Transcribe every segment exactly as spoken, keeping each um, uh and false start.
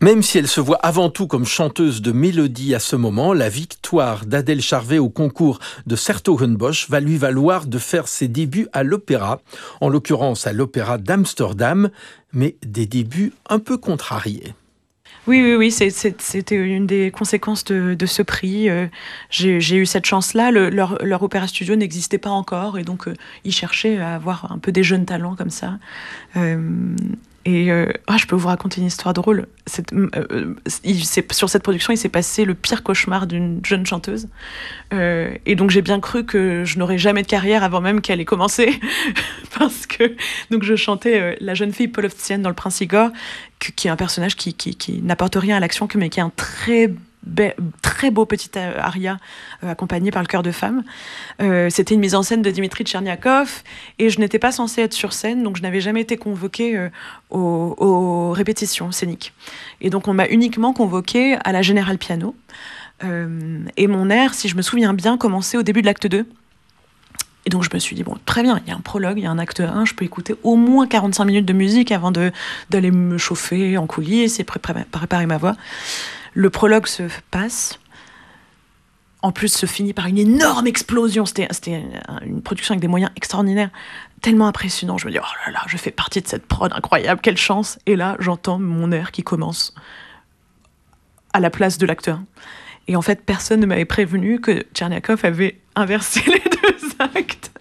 Même si elle se voit avant tout comme chanteuse de mélodie à ce moment, la victoire d'Adèle Charvet au concours de 's-Hertogenbosch va lui valoir de faire ses débuts à l'opéra, en l'occurrence à l'Opéra d'Amsterdam, mais des débuts un peu contrariés. Oui, oui, oui, c'est, c'est, c'était une des conséquences de, de ce prix. Euh, j'ai, j'ai eu cette chance-là. Le, leur, leur opéra studio n'existait pas encore, et donc euh, ils cherchaient à avoir un peu des jeunes talents comme ça. Euh, et euh, oh, je peux vous raconter une histoire drôle. C'est, euh, il, c'est, sur cette production, il s'est passé le pire cauchemar d'une jeune chanteuse. Euh, et donc j'ai bien cru que je n'aurais jamais de carrière avant même qu'elle ait commencé, parce que donc je chantais euh, la jeune fille Polovtsienne dans Le Prince Igor, qui est un personnage qui, qui, qui n'apporte rien à l'action, mais qui est un très, be- très beau petit aria euh, accompagné par le chœur de femmes. Euh, c'était une mise en scène de Dimitri Tcherniakov, et je n'étais pas censée être sur scène, donc je n'avais jamais été convoquée euh, aux, aux répétitions scéniques. Et donc on m'a uniquement convoquée à la Générale Piano. Euh, et mon air, si je me souviens bien, commençait au début de l'acte deux. Et donc je me suis dit, bon, très bien, il y a un prologue, il y a un acte un, je peux écouter au moins quarante-cinq minutes de musique avant de, d'aller me chauffer en coulisses et préparer, préparer ma voix. Le prologue se passe, en plus se finit par une énorme explosion, c'était, c'était une production avec des moyens extraordinaires, tellement impressionnant, je me dis, oh là là, je fais partie de cette prod incroyable, quelle chance. Et là, j'entends mon air qui commence à la place de l'acte un. Et en fait, personne ne m'avait prévenu que Tcherniakov avait inversé les deux actes.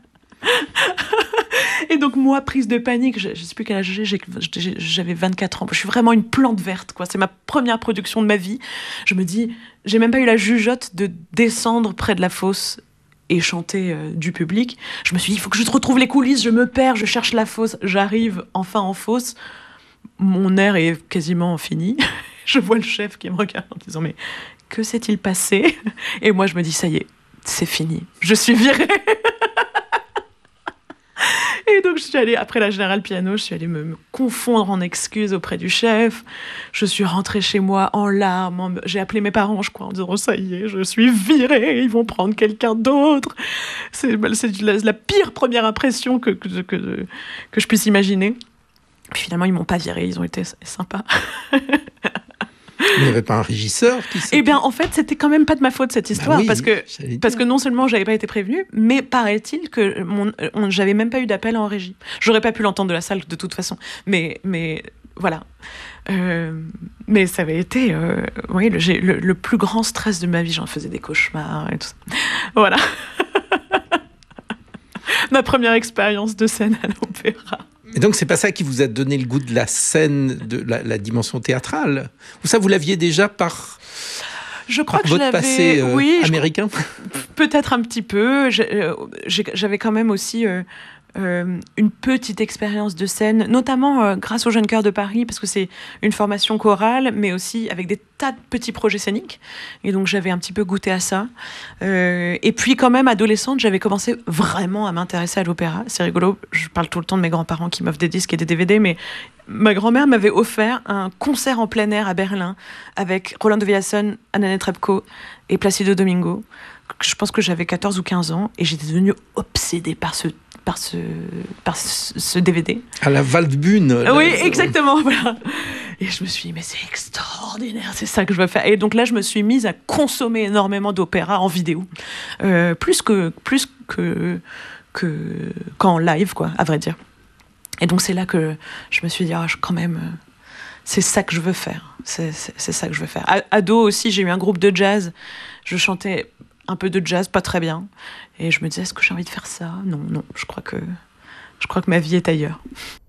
Et donc, moi, prise de panique, je ne sais plus quel âge j'ai, j'ai, j'avais vingt-quatre ans. Je suis vraiment une plante verte, quoi. C'est ma première production de ma vie. Je me dis, j'ai même pas eu la jugeote de descendre près de la fosse et chanter euh, du public. Je me suis dit, il faut que je retrouve les coulisses, je me perds, je cherche la fosse. J'arrive enfin en fosse. Mon air est quasiment fini. Je vois le chef qui me regarde en disant, mais que s'est-il passé ? Et moi, je me dis, ça y est, c'est fini. Je suis virée. Et donc, je suis allée, après la Générale Piano, je suis allée me, me confondre en excuses auprès du chef. Je suis rentrée chez moi en larmes. En... J'ai appelé mes parents, je crois, en disant, oh, ça y est, je suis virée, ils vont prendre quelqu'un d'autre. C'est, c'est la, la pire première impression que, que, que, que je puisse imaginer. Puis finalement, ils ne m'ont pas virée, ils ont été sympas. Il n'y avait pas un régisseur qui s'est... Eh bien, en fait, c'était quand même pas de ma faute, cette histoire, bah oui, parce que parce que non seulement j'avais pas été prévenue, mais paraît-il que mon, on, j'avais même pas eu d'appel en régie. J'aurais pas pu l'entendre de la salle de toute façon, mais mais voilà. Euh, mais ça avait été, euh, oui, le, j'ai, le, le plus grand stress de ma vie. J'en faisais des cauchemars et tout ça. Voilà. Ma première expérience de scène à l'opéra. Et donc, c'est pas ça qui vous a donné le goût de la scène, de la, la dimension théâtrale ? Ou ça, vous l'aviez déjà par, je crois par que votre je l'avais... passé euh, oui, américain ? je... Peut-être un petit peu. J'ai, j'ai, j'avais quand même aussi euh, euh, une petite expérience de scène, notamment euh, grâce au Jeune Chœur de Paris, parce que c'est une formation chorale, mais aussi avec des tas de petits projets scéniques. Et donc, j'avais un petit peu goûté à ça. Euh, et puis, quand même, adolescente, j'avais commencé vraiment à m'intéresser à l'opéra. C'est rigolo, je parle tout le temps de mes grands-parents qui m'offrent des disques et des D V D, mais ma grand-mère m'avait offert un concert en plein air à Berlin avec Rolando Villazón, Anna Netrebko et Placido Domingo. Je pense que j'avais quatorze ou quinze ans et j'étais devenue obsédée par ce par ce, par ce, ce D V D. À la Waldbühne. Oui, là, exactement. Voilà. Et je me suis dit, mais c'est extraordinaire, c'est ça que je veux faire. Et donc là, je me suis mise à consommer énormément d'opéra en vidéo. Euh, plus que, plus que, que, qu'en live, quoi, à vrai dire. Et donc c'est là que je me suis dit, ah, je, quand même, euh, c'est ça que je veux faire. C'est, c'est, c'est ça que je veux faire. À, ado aussi, j'ai eu un groupe de jazz. Je chantais un peu de jazz, pas très bien. Et je me disais, est-ce que j'ai envie de faire ça ? Non, non, je crois que, je crois que ma vie est ailleurs.